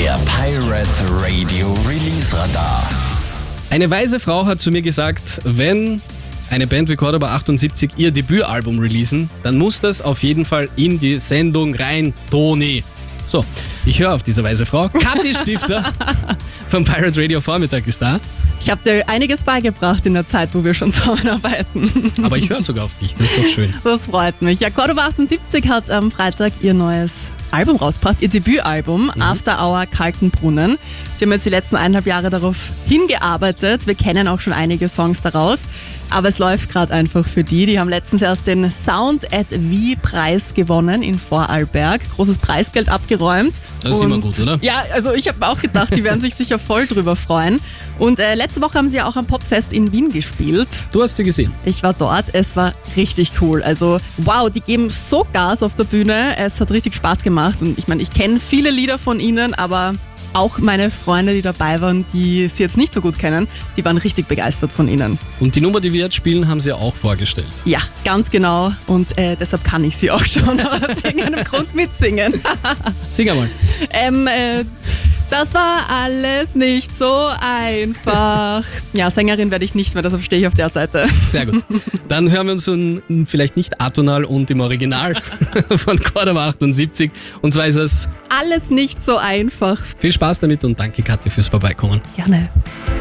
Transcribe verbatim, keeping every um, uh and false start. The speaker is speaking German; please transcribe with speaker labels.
Speaker 1: Der Pirate Radio Release Radar.
Speaker 2: Eine weise Frau hat zu mir gesagt, wenn eine Band wie Cordoba achtundsiebzig ihr Debütalbum releasen, dann muss das auf jeden Fall in die Sendung rein, Toni. So, ich höre auf diese weise Frau. Kathi Stifter vom Pirate Radio Vormittag ist da.
Speaker 3: Ich habe dir einiges beigebracht in der Zeit, wo wir schon zusammenarbeiten.
Speaker 2: Aber ich höre sogar auf dich, das ist doch schön.
Speaker 3: Das freut mich. Ja, Cordoba achtundsiebzig hat am Freitag ihr neues Album rausgebracht, ihr Debütalbum, mhm. After Hour Kaltenbrunnen. Die haben jetzt die letzten eineinhalb Jahre darauf hingearbeitet. Wir kennen auch schon einige Songs daraus. Aber es läuft gerade einfach für die. Die haben letztens erst den Sound at V-Preis gewonnen in Vorarlberg. Großes Preisgeld abgeräumt.
Speaker 2: Das ist
Speaker 3: und
Speaker 2: immer gut, oder?
Speaker 3: Ja, also ich habe auch gedacht, die werden sich sicher voll drüber freuen. Und äh, letzte Woche haben sie ja auch am Popfest in Wien gespielt.
Speaker 2: Du hast sie gesehen.
Speaker 3: Ich war dort. Es war richtig cool. Also wow, die geben so Gas auf der Bühne. Es hat richtig Spaß gemacht. Und ich meine, ich kenne viele Lieder von ihnen, aber auch meine Freunde, die dabei waren, die sie jetzt nicht so gut kennen, die waren richtig begeistert von ihnen.
Speaker 2: Und die Nummer, die wir jetzt spielen, haben sie ja auch vorgestellt.
Speaker 3: Ja, ganz genau. Und äh, deshalb kann ich sie auch schon aus irgendeinem Grund mitsingen.
Speaker 2: Sing einmal.
Speaker 3: ähm, äh, das war alles nicht so einfach. Ja, Sängerin werde ich nicht mehr, deshalb stehe ich auf der Seite.
Speaker 2: Sehr gut. Dann hören wir uns nun vielleicht nicht atonal und im Original von Cordoba achtundsiebzig. Und zwar ist es
Speaker 3: Alles nicht so einfach.
Speaker 2: Viel Spaß damit und danke, Kathi, fürs Vorbeikommen.
Speaker 3: Gerne.